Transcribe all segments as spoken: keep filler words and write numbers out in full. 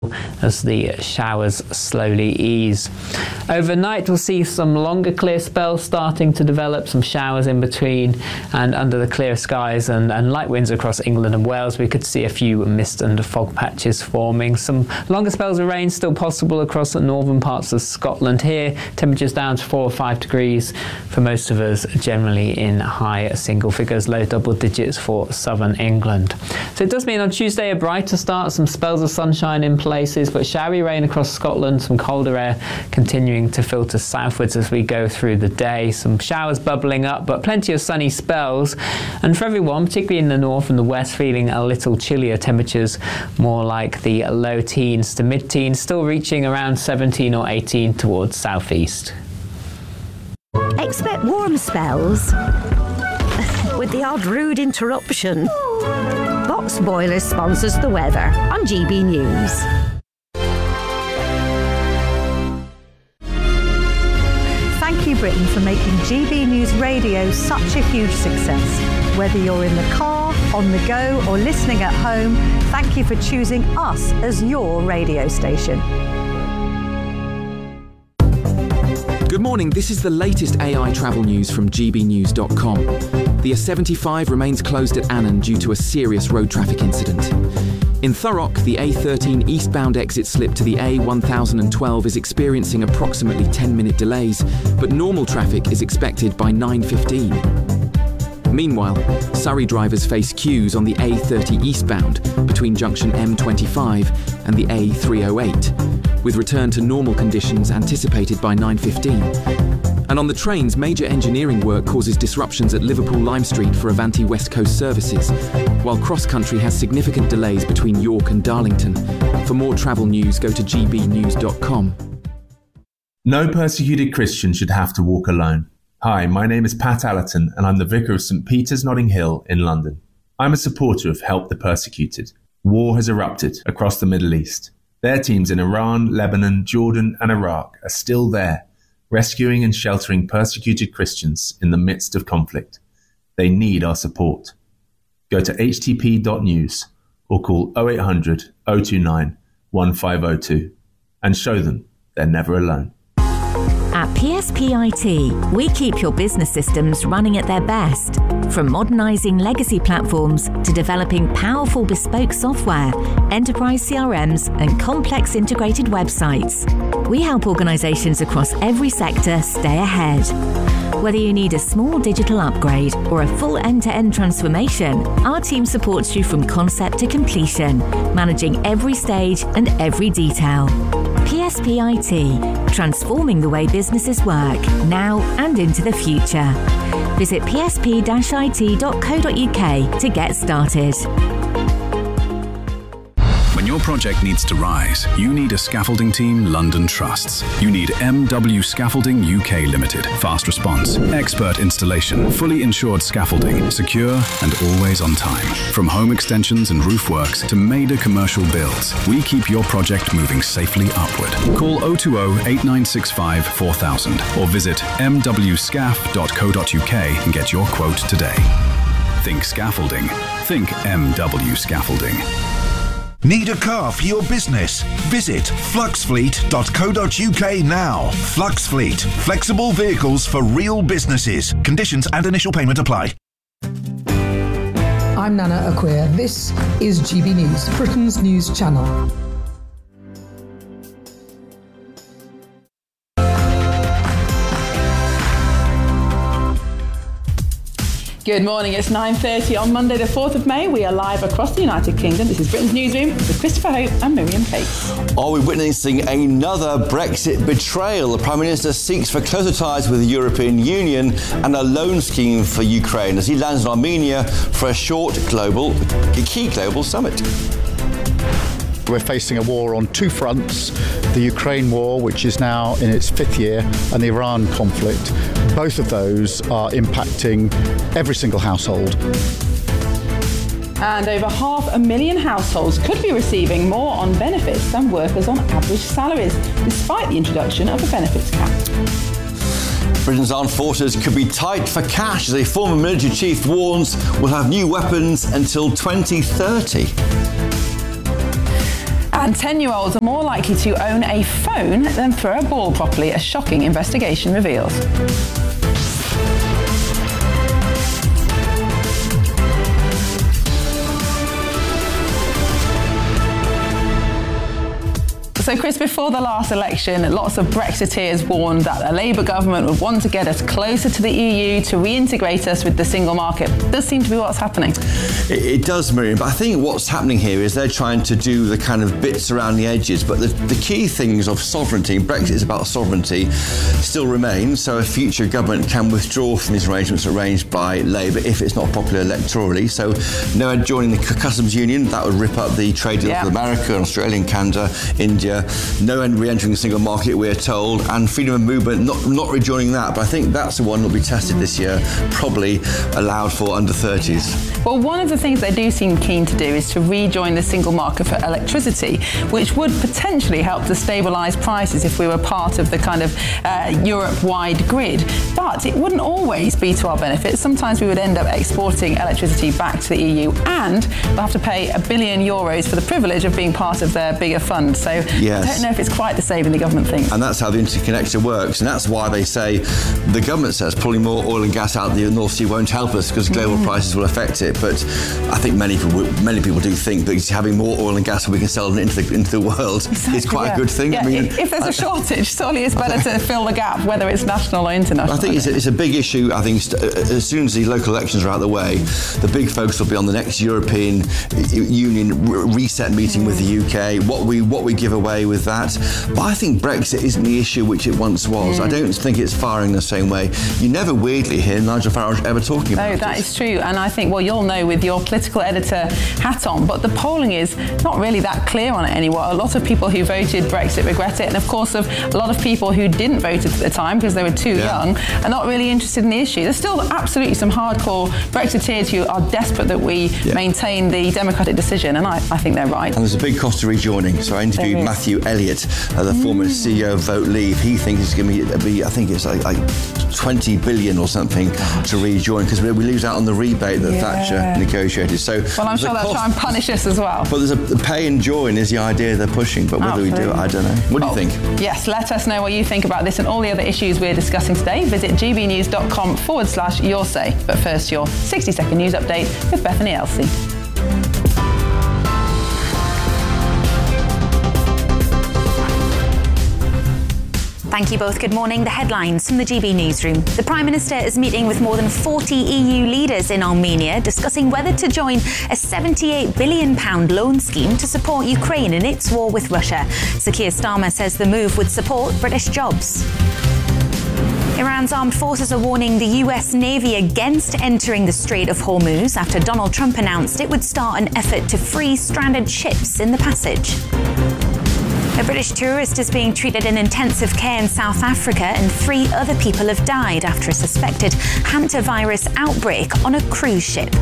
as the showers slowly ease. Overnight we'll see some longer clear spells starting to develop, some showers in between and under the clear skies and, and light winds across England and Wales. We could see a few mist and fog patches forming. Some longer spells of rain still possible across the northern parts of Scotland. Here temperatures down to four or five degrees for most of us, generally in high single figures, low double digits for southern England. So it does mean on Tuesday a brighter start, some spells of sunshine in place places, but showery rain across Scotland, some colder air continuing to filter southwards as we go through the day. Some showers bubbling up, but plenty of sunny spells. And for everyone, particularly in the north and the west, feeling a little chillier, temperatures more like the low teens to mid-teens, still reaching around seventeen or eighteen towards southeast. Expect warm spells with the odd rude interruption. Box Boilers sponsors the weather on G B News. Thank you, Britain, for making G B News Radio such a huge success. Whether you're in the car, on the go, or listening at home, thank you for choosing us as your radio station. Good morning, this is the latest A I travel news from G B news dot com. The S seventy-five remains closed at Annan due to a serious road traffic incident. In Thurrock, the A thirteen eastbound exit slip to the A one thousand twelve is experiencing approximately ten minute delays, but normal traffic is expected by nine fifteen. Meanwhile, Surrey drivers face queues on the A thirty eastbound between junction M twenty-five and the A three oh eight, with return to normal conditions anticipated by nine fifteen. And on the trains, major engineering work causes disruptions at Liverpool Lime Street for Avanti West Coast services, while cross-country has significant delays between York and Darlington. For more travel news, go to G B news dot com. No persecuted Christian should have to walk alone. Hi, my name is Pat Allerton, and I'm the Vicar of St Peter's Notting Hill in London. I'm a supporter of Help the Persecuted. War has erupted across the Middle East. Their teams in Iran, Lebanon, Jordan and Iraq are still there, rescuing and sheltering persecuted Christians in the midst of conflict. They need our support. Go to h t p dot news or call oh eight hundred, oh two nine, one five oh two and show them they're never alone. At P S P I T, we keep your business systems running at their best. From modernising legacy platforms to developing powerful bespoke software, enterprise C R Ms and complex integrated websites, we help organisations across every sector stay ahead. Whether you need a small digital upgrade or a full end-to-end transformation, our team supports you from concept to completion, managing every stage and every detail. P S P I T, transforming the way businesses work, now and into the future. Visit p s p dash i t dot co dot u k to get started. When your project needs to rise, you need a scaffolding team London trusts. You need M W Scaffolding U K Limited. Fast response, expert installation, fully insured scaffolding, secure and always on time. From home extensions and roof works to major commercial builds, we keep your project moving safely upward. Call oh two oh, eight nine six five, four thousand or visit m w scaf dot co dot u k and get your quote today. Think scaffolding. Think M W Scaffolding. Need a car for your business? Visit flux fleet dot co dot u k now. Flux Fleet. Flexible vehicles for real businesses. Conditions and initial payment apply. I'm Nana Acquia. This is G B News, Britain's news channel. Good morning, it's nine thirty on Monday the fourth of May. We are live across the United Kingdom. This is Britain's Newsroom with Christopher Hope and Miriam Pace. Are we witnessing another Brexit betrayal? The Prime Minister seeks for closer ties with the European Union and a loan scheme for Ukraine as he lands in Armenia for a short global, key global summit. We're facing a war on two fronts, the Ukraine war, which is now in its fifth year, and the Iran conflict. Both of those are impacting every single household. And over half a million households could be receiving more on benefits than workers on average salaries, despite the introduction of a benefits cap. Britain's armed forces could be tight for cash as a former military chief warns we'll have new weapons until twenty thirty. And ten-year-olds are more likely to own a phone than throw a ball properly, a shocking investigation reveals. So, Chris, before the last election, lots of Brexiteers warned that a Labour government would want to get us closer to the E U, to reintegrate us with the single market. Does seem to be what's happening. It, it does, Miriam, but I think what's happening here is they're trying to do the kind of bits around the edges, but the, the key things of sovereignty, Brexit is about sovereignty, still remain, so a future government can withdraw from these arrangements arranged by Labour if it's not popular electorally. So no joining the customs union, that would rip up the trade deals yeah. with America, Australia, and Canada, India. No re-entering the single market, we're told, and freedom of movement, not not rejoining that. But I think that's the one that will be tested this year, probably allowed for under thirties. Well, one of the things they do seem keen to do is to rejoin the single market for electricity, which would potentially help to stabilise prices if we were part of the kind of uh, Europe-wide grid. But it wouldn't always be to our benefit. Sometimes we would end up exporting electricity back to the E U, and we'll have to pay a billion euros for the privilege of being part of their bigger fund. So yes. I don't know if it's quite the same in the government thinks. And that's how the interconnection works, and that's why they say, the government says pulling more oil and gas out of the North Sea won't help us because global mm. prices will affect it. But I think many people many people do think that having more oil and gas we can sell into the, into the world exactly, is quite yeah. a good thing. Yeah, I mean, if, if there's a shortage, surely it's better to fill the gap, whether it's national or international. I think it's a, it's a big issue. I think as soon as the local elections are out of the way, the big focus will be on the next European Union reset meeting mm. with the U K, what we what we give away with that. But I think Brexit isn't the issue which it once was. Mm. I don't think it's firing the same way. You never weirdly hear Nigel Farage ever talking about it. Oh, that is true. And I think, well, you'll know with your political editor hat on, but the polling is not really that clear on it anymore. A lot of people who voted Brexit regret it. And of course, of a lot of people who didn't vote at the time because they were too yeah. young are not really interested in the issue. There's still absolutely some hardcore Brexiteers who are desperate that we yeah. maintain the democratic decision. And I, I think they're right. And there's a big cost to rejoining. So I interviewed Matthew Elliott, uh, the mm. former C E O of Vote Leave. He thinks it's going to be, I think it's like, like twenty billion or something Gosh. to rejoin because we, we lose out on the rebate that yeah. Thatcher negotiated. So well, I'm sure they'll cost, try and punish us as well. But there's a the pay and join is the idea they're pushing. But whether Absolutely. we do it, I don't know. What do oh. you think? Yes, let us know what you think about this and all the other issues we're discussing today. Visit gbnews.com forward slash your say. But first, your sixty second news update with Bethany Elsey. Thank you both. Good morning. The headlines from the G B Newsroom. The Prime Minister is meeting with more than forty E U leaders in Armenia, discussing whether to join a seventy-eight billion pounds loan scheme to support Ukraine in its war with Russia. Sir Keir Starmer says the move would support British jobs. Iran's armed forces are warning the U S Navy against entering the Strait of Hormuz after Donald Trump announced it would start an effort to free stranded ships in the passage. A British tourist is being treated in intensive care in South Africa, and three other people have died after a suspected hantavirus outbreak on a cruise ship.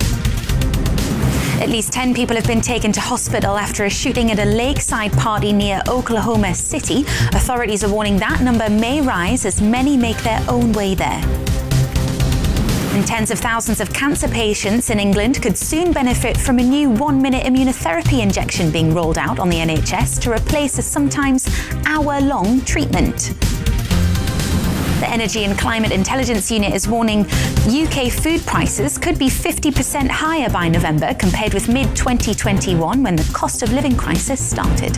At least ten people have been taken to hospital after a shooting at a lakeside party near Oklahoma City. Authorities are warning that number may rise as many make their own way there. And tens of thousands of cancer patients in England could soon benefit from a new one-minute immunotherapy injection being rolled out on the N H S to replace a sometimes hour-long treatment. The Energy and Climate Intelligence Unit is warning U K food prices could be fifty percent higher by November compared with mid twenty twenty-one when the cost of living crisis started.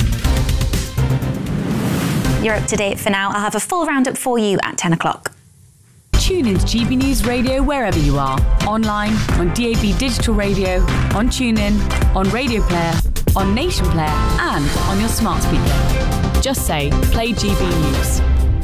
You're up to date for now. I'll have a full roundup for you at ten o'clock. Tune into G B News Radio wherever you are. Online, on D A B Digital Radio, on TuneIn, on Radio Player, on Nation Player, and on your smart speaker. Just say, play G B News.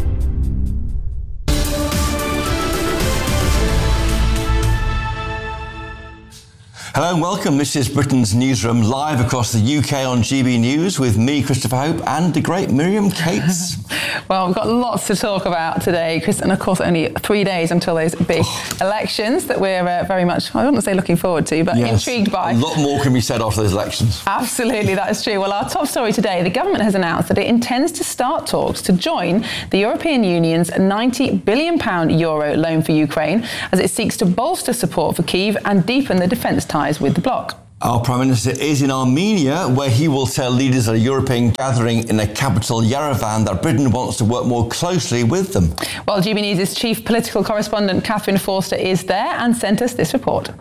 Hello and welcome. This is Britain's Newsroom, live across the U K on G B News with me, Christopher Hope, and the great Miriam Cates. Well, we've got lots to talk about today, Chris, and of course only three days until those big oh. elections that we're uh, very much, I don't want to say looking forward to, but yes. intrigued by. A lot more can be said after those elections. Absolutely, that is true. Well, our top story today, the government has announced that it intends to start talks to join the European Union's ninety billion pounds euro loan for Ukraine as it seeks to bolster support for Kyiv and deepen the defence ties with the bloc. Our Prime Minister is in Armenia, where he will tell leaders at a European gathering in the capital Yerevan that Britain wants to work more closely with them. Well, G B News' chief political correspondent Catherine Forster is there and sent us this report.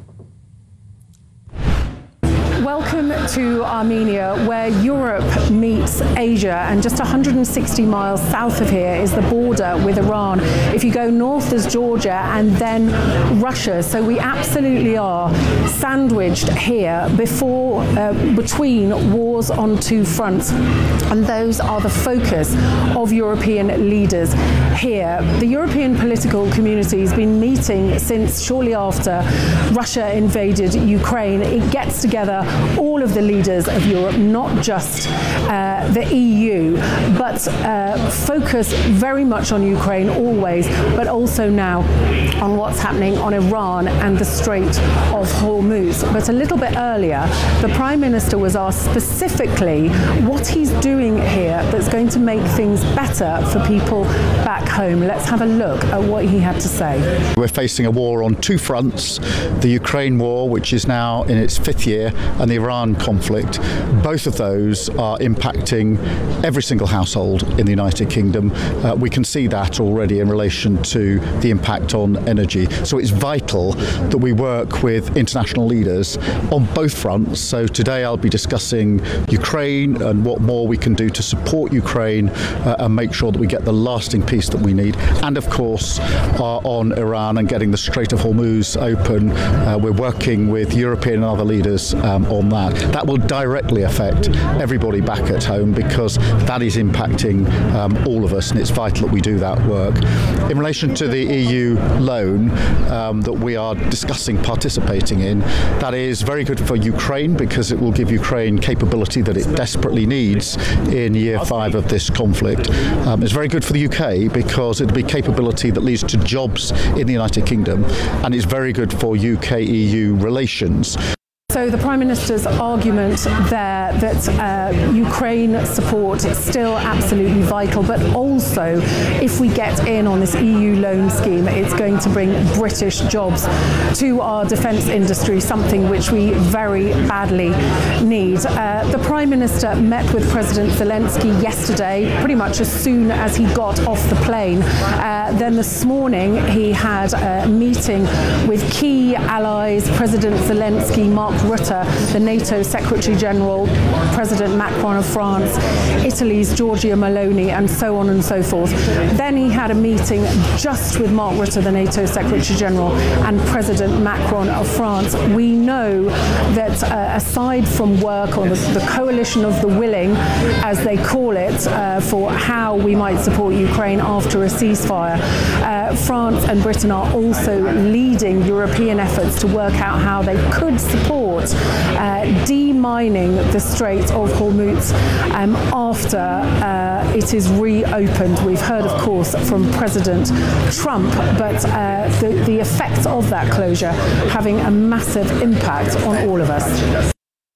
Welcome to Armenia, where Europe meets Asia, and just one hundred sixty miles south of here is the border with Iran. If you go north, there's Georgia and then Russia. So we absolutely are sandwiched here before, uh, between wars on two fronts. And those are the focus of European leaders here. The European political community has been meeting since shortly after Russia invaded Ukraine. It gets together all of the leaders of Europe, not just uh, the E U, but uh, focus very much on Ukraine always, but also now on what's happening on Iran and the Strait of Hormuz. But a little bit earlier, the Prime Minister was asked specifically what he's doing here that's going to make things better for people back home. Let's have a look at what he had to say. We're facing a war on two fronts, the Ukraine war, which is now in its fifth year, and the Iran conflict. Both of those are impacting every single household in the United Kingdom. Uh, we can see that already in relation to the impact on energy. So it's vital that we work with international leaders on both fronts. So today I'll be discussing Ukraine and what more we can do to support Ukraine uh, and make sure that we get the lasting peace that we need. And of course uh, on Iran and getting the Strait of Hormuz open. Uh, we're working with European and other leaders um, on that. That will directly affect everybody back at home because that is impacting um, all of us, and it's vital that we do that work. In relation to the E U loan um, that we are discussing participating in, that is very good for Ukraine because it will give Ukraine capability that it desperately needs in year five of this conflict. Um, it's very good for the U K because it'll be capability that leads to jobs in the United Kingdom, and it's very good for U K E U relations. So the Prime Minister's argument there that uh, Ukraine support is still absolutely vital, but also if we get in on this E U loan scheme, it's going to bring British jobs to our defence industry, something which we very badly need. Uh, the Prime Minister met with President Zelensky yesterday, pretty much as soon as he got off the plane. Uh, then this morning he had a meeting with key allies, President Zelensky, Mark Rutte, the NATO Secretary General, President Macron of France, Italy's Giorgia Meloni, and so on and so forth. Then he had a meeting just with Mark Rutte, the NATO Secretary General, and President Macron of France. We know that uh, aside from work on the, the coalition of the willing, as they call it, uh, for how we might support Ukraine after a ceasefire, uh, France and Britain are also leading European efforts to work out how they could support uh, demining the Strait of Hormuz um, after uh, it is reopened. We've heard, of course, from President Trump, but uh, the, the effects of that closure having a massive impact on all of us.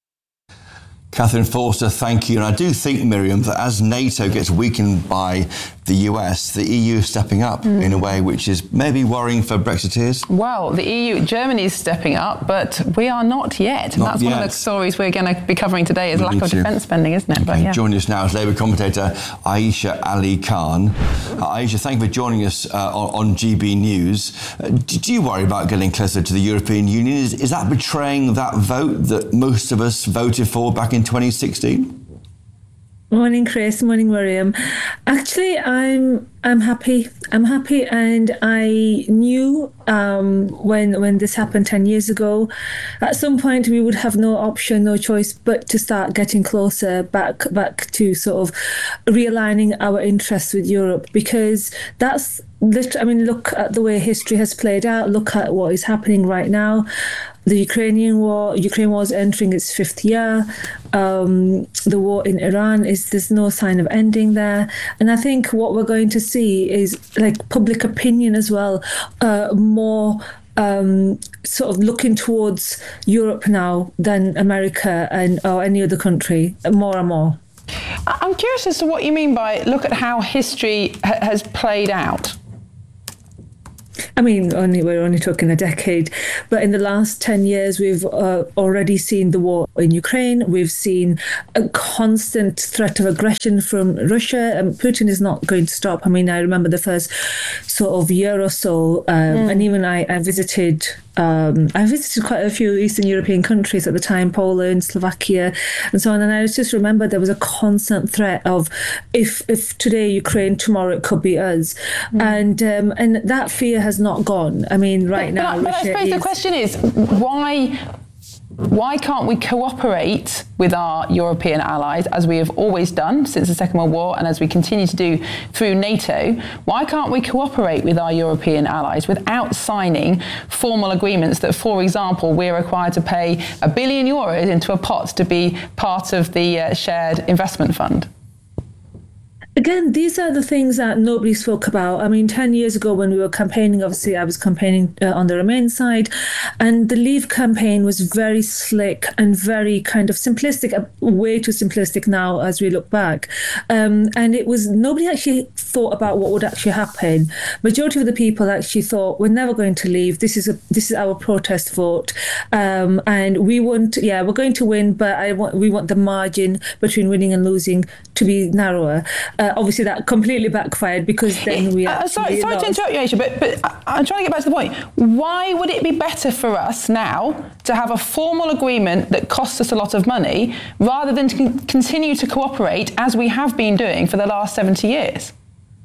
Catherine Forster, thank you. And I do think, Miriam, that as NATO gets weakened by the U S, the E U is stepping up mm. in a way which is maybe worrying for Brexiteers. Well, the E U, Germany is stepping up, but we are not yet. And not that's yet. one of the stories we're going to be covering today is We lack of to. defence spending, isn't it? Okay, But, yeah. Joining us now is Labour commentator Aisha Ali Khan. Uh, Aisha, thank you for joining us uh, on, on G B News. Uh, do you worry about getting closer to the European Union? Is, is that betraying that vote that most of us voted for back in twenty sixteen? Morning, Chris. Morning, Miriam. Actually, I'm I'm happy. I'm happy, and I knew um, when when this happened ten years ago, at some point we would have no option, no choice, but to start getting closer back back to sort of realigning our interests with Europe, because that's. I mean, look at the way history has played out. Look at what is happening right now. The Ukrainian war, Ukraine was entering its fifth year. Um, the war in Iran is, there's no sign of ending there. And I think what we're going to see is like public opinion as well, uh, more um, sort of looking towards Europe now than America and or any other country, more and more. I'm curious as to what you mean by look at how history ha- has played out. I mean, only we're only talking a decade, but in the last ten years, we've uh, already seen the war in Ukraine. We've seen a constant threat of aggression from Russia, and Putin is not going to stop. I mean, I remember the first sort of year or so, um, mm. and even I, I visited. Um, I visited quite a few Eastern European countries at the time, Poland, Slovakia, and so on. And I just remember there was a constant threat of if if today Ukraine, tomorrow it could be us, mm. and um, and that fear has not gone. I mean, right but, now, but, but I suppose is, the question is why. Why can't we cooperate with our European allies, as we have always done since the Second World War and as we continue to do through NATO? Why can't we cooperate with our European allies without signing formal agreements that, for example, we're required to pay a billion euros into a pot to be part of the uh, shared investment fund? Again, these are the things that nobody spoke about. I mean, ten years ago when we were campaigning, obviously I was campaigning uh, on the Remain side, and the Leave campaign was very slick and very kind of simplistic, uh, way too simplistic now as we look back. Um, and it was, nobody actually thought about what would actually happen. Majority of the people actually thought, we're never going to leave. This is a this is our protest vote. Um, and we want, yeah, we're going to win, but I want we want the margin between winning and losing to be narrower. Uh, obviously, that completely backfired because then we. Uh, sorry, sorry to interrupt you, Aisha, but but I'm trying to get back to the point. Why would it be better for us now to have a formal agreement that costs us a lot of money rather than to con- continue to cooperate as we have been doing for the last seventy years?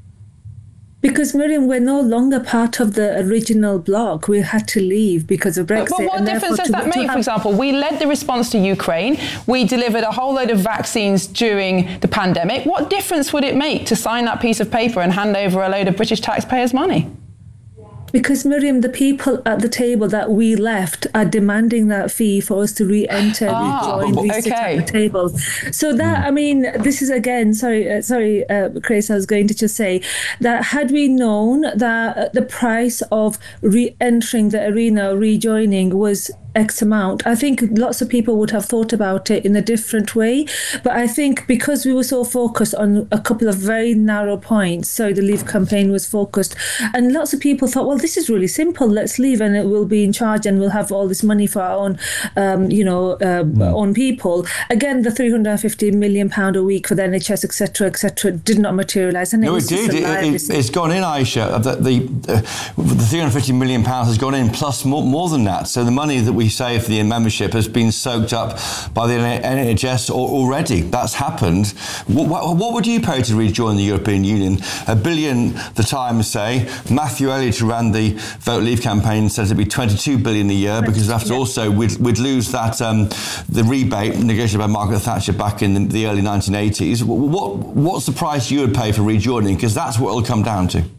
Because, Miriam, we're no longer part of the original bloc. We had to leave because of Brexit. But what difference does that make, for example? We led the response to Ukraine. We delivered a whole load of vaccines during the pandemic. What difference would it make to sign that piece of paper and hand over a load of British taxpayers' money? Because, Miriam, the people at the table that we left are demanding that fee for us to re-enter, ah, rejoin, re-sit okay. at the table. So that, I mean, this is again, sorry, uh, sorry, uh, Chris, I was going to just say that had we known that the price of re-entering the arena, rejoining was X amount, I think lots of people would have thought about it in a different way. But I think because we were so focused on a couple of very narrow points, so the Leave campaign was focused, and lots of people thought, well, this is really simple, let's leave and it will be in charge and we'll have all this money for our own, um, you know, uh, no. own people. Again, the three hundred fifty million pounds a week for the N H S, et cetera, et cetera, did not materialise. And no, it, it did. It, it, it's gone in, Aisha. The, the, uh, the three hundred fifty million pounds has gone in, plus more, more than that. So the money that we save for the membership has been soaked up by the N H S already. That's happened. What, what, what would you pay to rejoin the European Union? A billion, the Times say. Matthew Elliott, who ran the Vote Leave campaign, says it'd be twenty-two billion a year, because after yeah. also we'd, we'd lose that um, the rebate negotiated by Margaret Thatcher back in the, the early nineteen eighties. What, what's the price you would pay for rejoining? Because that's what it'll come down to.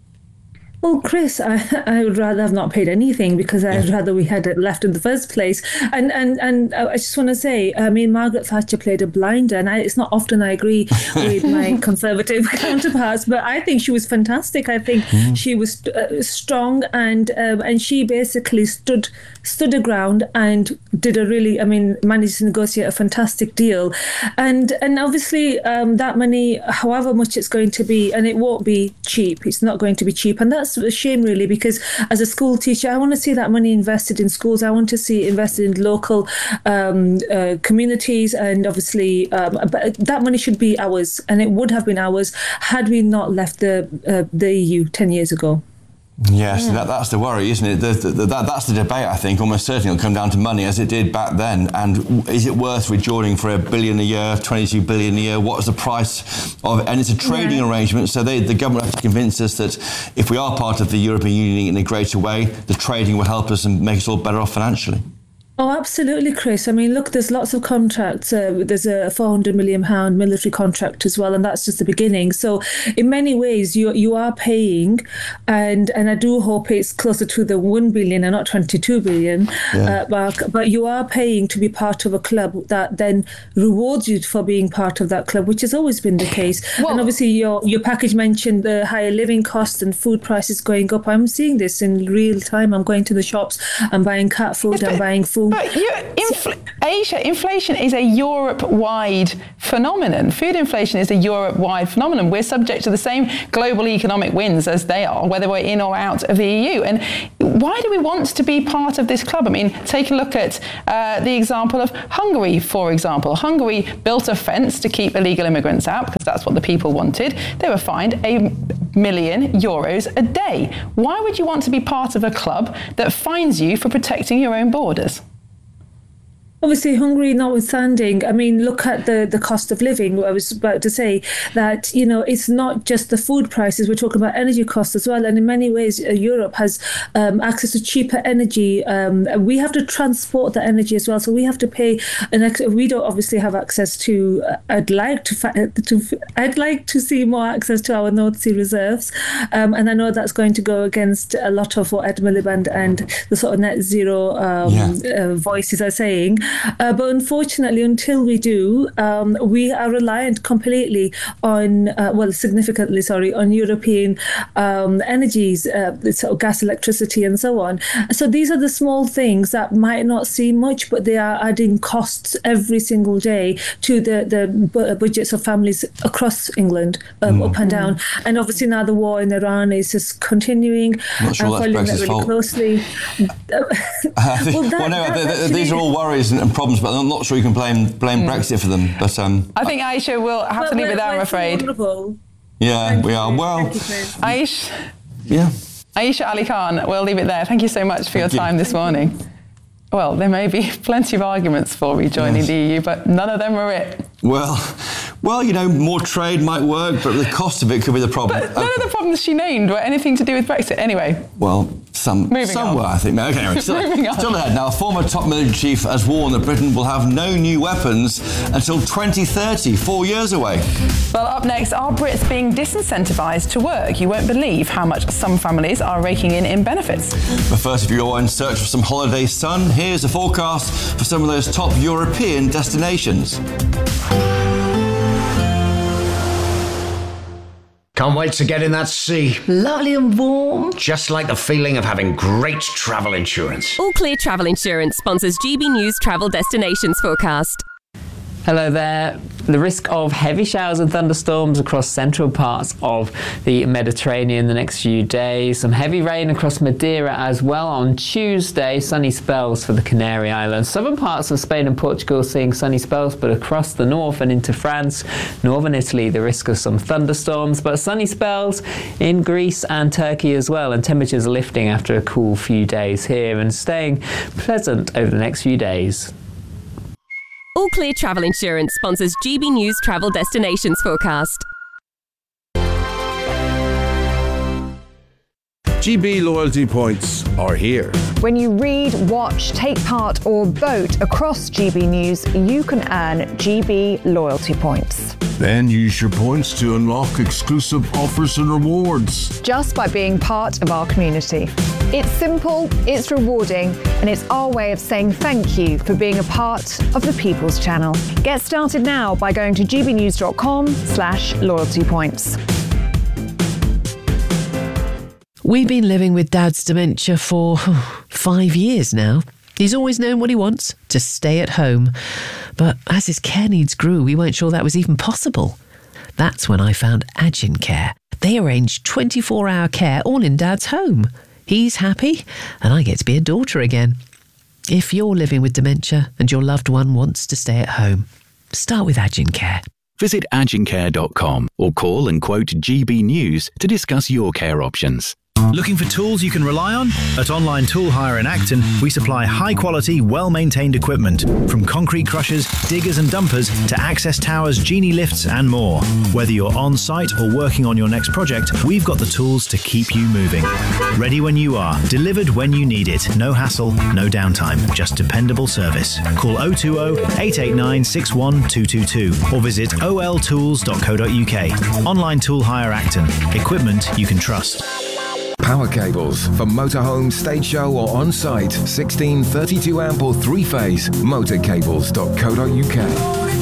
Well, Chris, I, I would rather have not paid anything because I'd yeah. rather we had it left in the first place. And and and I just want to say, I mean, Margaret Thatcher played a blinder, and I, it's not often I agree with my Conservative counterparts, but I think she was fantastic. I think mm. she was uh, strong, and um, and she basically stood stood her ground and did a really, I mean, managed to negotiate a fantastic deal. And and obviously um, that money, however much it's going to be, and it won't be cheap. It's not going to be cheap, and that's a shame, really, because as a school teacher, I want to see that money invested in schools. I want to see it invested in local um, uh, communities, and obviously um, but that money should be ours, and it would have been ours had we not left the uh, the E U ten years ago. Yes, yeah. that, that's the worry, isn't it? The, the, the, that, that's the debate, I think. Almost certainly it'll come down to money, as it did back then. And is it worth rejoining for a billion a year, twenty-two billion a year? What is the price of it? And it's a trading yeah. arrangement, so they, the government has to convince us that if we are part of the European Union in a greater way, the trading will help us and make us all better off financially. Oh, absolutely, Chris. I mean, look, there's lots of contracts. Uh, there's a four hundred million pounds military contract as well, and that's just the beginning. So in many ways, you you are paying, and and I do hope it's closer to the one billion and not twenty-two billion yeah. uh, mark, but you are paying to be part of a club that then rewards you for being part of that club, which has always been the case. Well, and obviously, your, your package mentioned the higher living costs and food prices going up. I'm seeing this in real time. I'm going to the shops, I'm buying cat food, I'm buying food true. But you, infl- Aisha, inflation is a Europe-wide phenomenon. Food inflation is a Europe-wide phenomenon. We're subject to the same global economic winds as they are, whether we're in or out of the E U. And why do we want to be part of this club? I mean, take a look at uh, the example of Hungary, for example. Hungary built a fence to keep illegal immigrants out because that's what the people wanted. They were fined a million euros a day. Why would you want to be part of a club that fines you for protecting your own borders? Obviously, Hungary notwithstanding, I mean, look at the, the cost of living. I was about to say that, you know, it's not just the food prices. We're talking about energy costs as well. And in many ways, uh, Europe has um, access to cheaper energy. Um, we have to transport the energy as well. So we have to pay an ex- we don't obviously have access to, uh, I'd like to, fa- to, I'd like to see more access to our North Sea reserves. Um, and I know that's going to go against a lot of what Ed Miliband and the sort of net zero um, yeah. uh, voices are saying. Uh, but unfortunately, until we do, um, we are reliant completely on, uh, well, significantly, sorry, on European um, energies, uh, sort of gas, electricity, and so on. So these are the small things that might not seem much, but they are adding costs every single day to the, the b- budgets of families across England, um, mm. up and down. And obviously now the war in Iran is just continuing. I'm not sure uh, that's following that Brexit's really fault. Closely. well, that, well, no, th- th- actually... these are all worries and, and problems, but I'm not sure you can blame blame mm. Brexit for them. But um, I think Aisha will have well, to leave it there, I'm afraid. Yeah, Thank we you. are. Well, Aisha, yeah. Aisha Ali Khan, we'll leave it there. Thank you so much for Thank your time you. this morning. Well, there may be plenty of arguments for rejoining yes. the E U, but none of them are it. Well, well, you know, more trade might work, but the cost of it could be the problem. But none okay. of the problems she named were anything to do with Brexit anyway. Well, some Moving somewhere, on. I think. Okay, anyway, still, still ahead. Now, a former top military chief has warned that Britain will have no new weapons until twenty thirty, four years away. Well, up next, are Brits being disincentivised to work? You won't believe how much some families are raking in in benefits. But first, if you're in search for some holiday sun, here's a forecast for some of those top European destinations. Can't wait to get in that sea. Lovely and warm. Just like the feeling of having great travel insurance. All Clear Travel Insurance sponsors G B News Travel Destinations Forecast. Hello there. The risk of heavy showers and thunderstorms across central parts of the Mediterranean the next few days. Some heavy rain across Madeira as well on Tuesday. Sunny spells for the Canary Islands. Southern parts of Spain and Portugal seeing sunny spells, but across the north and into France, northern Italy, the risk of some thunderstorms, but sunny spells in Greece and Turkey as well. And temperatures are lifting after a cool few days here and staying pleasant over the next few days. All Clear Travel Insurance sponsors G B News Travel Destinations Forecast. G B loyalty points are here. When you read, watch, take part or vote across G B News, you can earn G B loyalty points. Then use your points to unlock exclusive offers and rewards. Just by being part of our community. It's simple, it's rewarding, and it's our way of saying thank you for being a part of the People's Channel. Get started now by going to gbnews.com slash loyalty points. We've been living with Dad's dementia for oh, five years now. He's always known what he wants, to stay at home. But as his care needs grew, we weren't sure that was even possible. That's when I found Agincare. They arrange twenty-four hour care all in Dad's home. He's happy, and I get to be a daughter again. If you're living with dementia and your loved one wants to stay at home, start with Agincare. Visit agincare dot com or call and quote G B News to discuss your care options. Looking for tools you can rely on? At Online Tool Hire in Acton, we supply high-quality, well-maintained equipment, from concrete crushers, diggers and dumpers to access towers, genie lifts and more. Whether you're on-site or working on your next project, we've got the tools to keep you moving. Ready when you are, delivered when you need it. No hassle, no downtime, just dependable service. Call oh two oh, eight eight nine, six one two two two or visit o l tools dot co dot u k. Online Tool Hire Acton. Equipment you can trust. Power cables for motorhome, stage show or on-site. sixteen, thirty-two amp or three-phase. motor cables dot co dot u k.